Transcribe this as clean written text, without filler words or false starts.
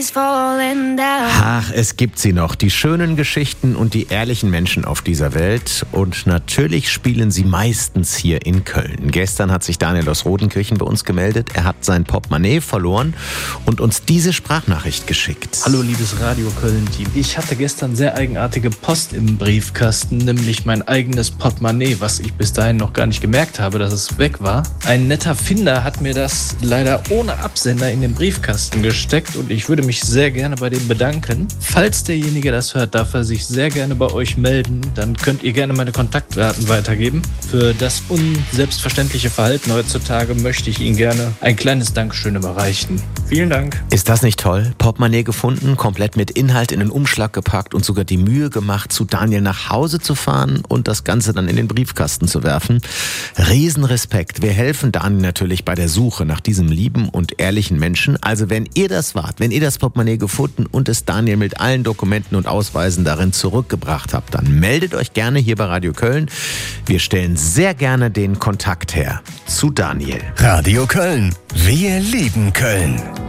is falling down. Ach, es gibt sie noch, die schönen Geschichten und die ehrlichen Menschen auf dieser Welt. Und natürlich spielen sie meistens hier in Köln. Gestern hat sich Daniel aus Rodenkirchen bei uns gemeldet. Er hat sein Portemonnaie verloren und uns diese Sprachnachricht geschickt. Hallo liebes Radio Köln-Team. Ich hatte gestern sehr eigenartige Post im Briefkasten, nämlich mein eigenes Portemonnaie, was ich bis dahin noch gar nicht gemerkt habe, dass es weg war. Ein netter Finder hat mir das leider ohne Absender in den Briefkasten gesteckt und ich würde mich sehr gerne bei dem bedanken. Falls derjenige das hört, darf er sich sehr gerne bei euch melden. Dann könnt ihr gerne meine Kontaktdaten weitergeben. Für das unselbstverständliche Verhalten heutzutage möchte ich Ihnen gerne ein kleines Dankeschön überreichen. Vielen Dank. Ist das nicht toll? Portemonnaie gefunden, komplett mit Inhalt in den Umschlag gepackt und sogar die Mühe gemacht, zu Daniel nach Hause zu fahren und das Ganze dann in den Briefkasten zu werfen. Riesenrespekt. Wir helfen Daniel natürlich bei der Suche nach diesem lieben und ehrlichen Menschen. Also wenn ihr das wart, wenn ihr das Portemonnaie gefunden und es Daniel mit allen Dokumenten und Ausweisen darin zurückgebracht habt, dann meldet euch gerne hier bei Radio Köln. Wir stellen sehr gerne den Kontakt her zu Daniel. Radio Köln. Wir lieben Köln.